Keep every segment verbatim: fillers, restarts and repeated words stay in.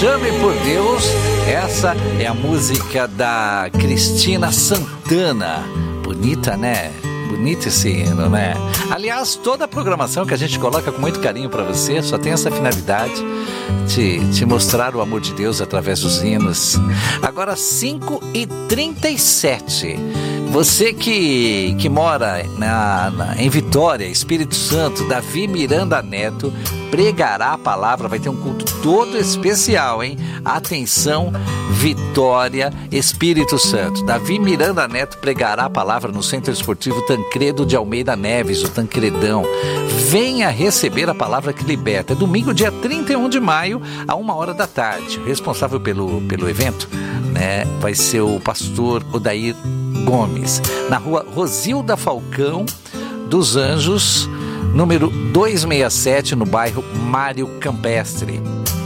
Chame por Deus. Essa é a música da Cristina Santana. Bonita, né? Bonito esse hino, né? Aliás, toda a programação que a gente coloca com muito carinho para você só tem essa finalidade de te mostrar o amor de Deus através dos hinos. Agora, cinco e trinta e sete. Você que, que mora na, na, em Vitória, Espírito Santo, Davi Miranda Neto pregará a palavra, vai ter um culto todo especial, hein? Atenção, Vitória, Espírito Santo. Davi Miranda Neto pregará a palavra no Centro Esportivo Tancredo de Almeida Neves, o Tancredão. Venha receber a palavra que liberta. É domingo, dia trinta e um de maio, a uma hora da tarde. O responsável pelo, pelo evento, né, vai ser o pastor Odair Gomes, na rua Rosilda Falcão dos Anjos, número duzentos e sessenta e sete, no bairro Mário Campestre.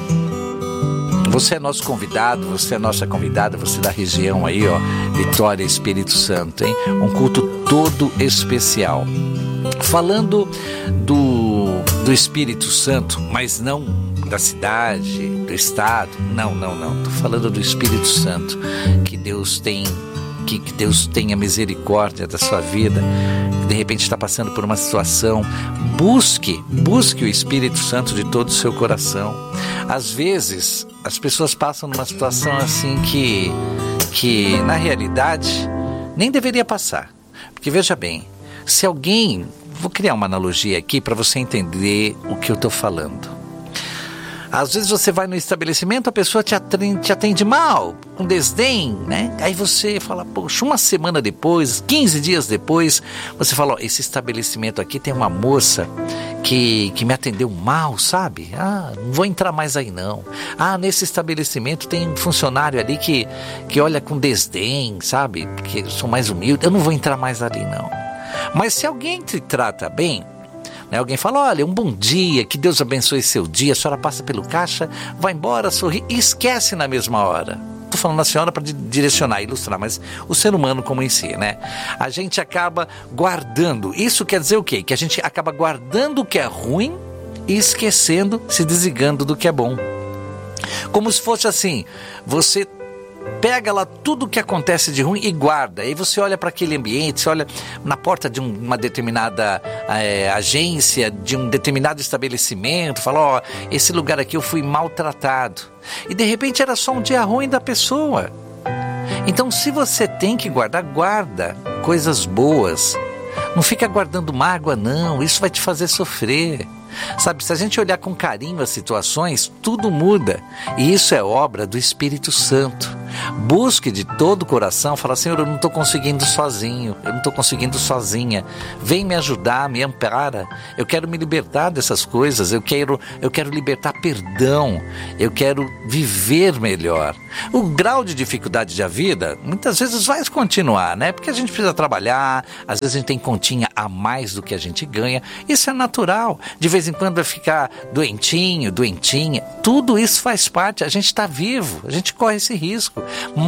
Você é nosso convidado, você é nossa convidada, você da região aí, ó, Vitória, Espírito Santo, hein? Um culto todo especial. Falando do, do Espírito Santo, mas não da cidade, do estado, não, não, não. Tô falando do Espírito Santo, que Deus tem... Que Deus tenha misericórdia da sua vida. De repente está passando por uma situação, busque, busque o Espírito Santo de todo o seu coração. Às vezes as pessoas passam numa situação assim que, que na realidade nem deveria passar. Porque veja bem, se alguém, vou criar uma analogia aqui para você entender o que eu estou falando. Às vezes você vai no estabelecimento, a pessoa te atende, te atende mal, com desdém, né? Aí você fala, poxa, uma semana depois, quinze dias depois, você fala, ó, esse estabelecimento aqui tem uma moça que, que me atendeu mal, sabe? Ah, não vou entrar mais aí não. Ah, nesse estabelecimento tem um funcionário ali que, que olha com desdém, sabe? Porque eu sou mais humilde, eu não vou entrar mais ali não. Mas se alguém te trata bem, né, alguém fala, olha, um bom dia, que Deus abençoe seu dia, a senhora passa pelo caixa, vai embora, sorri e esquece na mesma hora. Estou falando a senhora para direcionar, ilustrar, mas o ser humano como em si, né? A gente acaba guardando, isso quer dizer o quê? Que a gente acaba guardando o que é ruim e esquecendo, se desligando do que é bom. Como se fosse assim, você pega lá tudo o que acontece de ruim e guarda. Aí você olha para aquele ambiente, você olha na porta de um, uma determinada é, agência, de um determinado estabelecimento, fala, ó, esse lugar aqui eu fui maltratado. E de repente era só um dia ruim da pessoa. Então se você tem que guardar, guarda coisas boas. Não fica guardando mágoa não, isso vai te fazer sofrer. Sabe, se a gente olhar com carinho as situações, tudo muda. E isso é obra do Espírito Santo. Busque de todo o coração, fala, Senhor, eu não estou conseguindo sozinho, eu não estou conseguindo sozinha. Vem me ajudar, me ampara. Eu quero me libertar dessas coisas, eu quero, eu quero libertar perdão, eu quero viver melhor. O grau de dificuldade da vida, muitas vezes vai continuar, né? Porque a gente precisa trabalhar, às vezes a gente tem continha a mais do que a gente ganha. Isso é natural. De vez em quando vai ficar doentinho, doentinha. Tudo isso faz parte, a gente está vivo, a gente corre esse risco.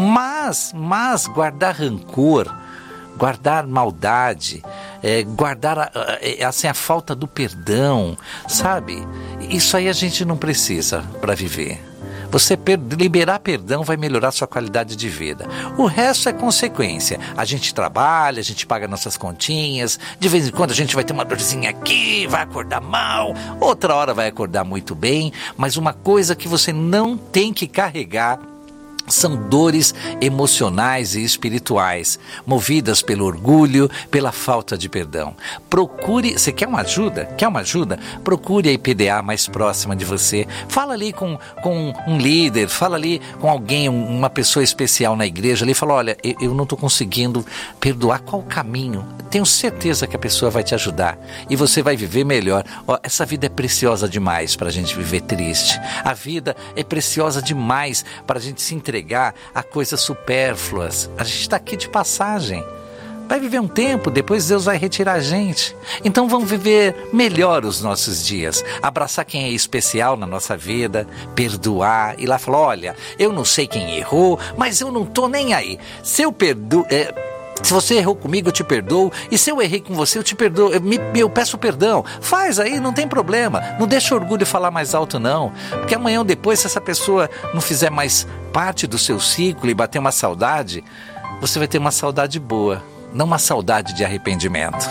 Mas, mas guardar rancor, guardar maldade, é, guardar a, a, assim, a falta do perdão, sabe? Isso aí a gente não precisa para viver. Você per- liberar perdão vai melhorar sua qualidade de vida. O resto é consequência. A gente trabalha, a gente paga nossas continhas, de vez em quando a gente vai ter uma dorzinha aqui, vai acordar mal, outra hora vai acordar muito bem, mas uma coisa que você não tem que carregar são dores emocionais e espirituais, movidas pelo orgulho, pela falta de perdão. Procure, você quer uma ajuda? Quer uma ajuda? Procure a I P D A mais próxima de você. Fala ali com, com um líder, fala ali com alguém, uma pessoa especial na igreja ali, fala, olha, eu, eu não estou conseguindo perdoar, qual o caminho? Tenho certeza que a pessoa vai te ajudar e você vai viver melhor. Ó, essa vida é preciosa demais para a gente viver triste. A vida é preciosa demais para a gente se entregar a coisas supérfluas. A gente está aqui de passagem. Vai viver um tempo, depois Deus vai retirar a gente. Então vamos viver melhor os nossos dias. Abraçar quem é especial na nossa vida, perdoar. E lá falar, olha, eu não sei quem errou, mas eu não tô nem aí. Se eu perdoo... É, Se você errou comigo, eu te perdoo. E se eu errei com você, eu te perdoo. Eu, me, eu peço perdão. Faz aí, não tem problema. Não deixa o orgulho falar mais alto, não. Porque amanhã ou depois, se essa pessoa não fizer mais parte do seu ciclo e bater uma saudade, você vai ter uma saudade boa, não uma saudade de arrependimento.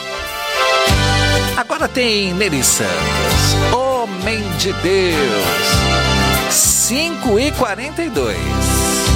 Agora tem Neri Santos, Homem de Deus, cinco e quarenta e dois.